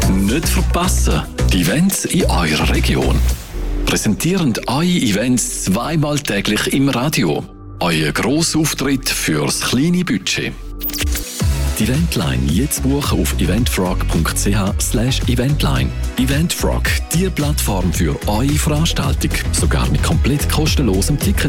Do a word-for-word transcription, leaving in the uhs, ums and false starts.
Nicht verpassen, die Events in eurer Region. Präsentierend eure Events zweimal täglich im Radio. Euer Grossauftritt fürs kleine Budget. Die Eventline jetzt buchen auf eventfrog.ch slash eventline. Eventfrog, die Plattform für eure Veranstaltung. Sogar mit komplett kostenlosem Ticket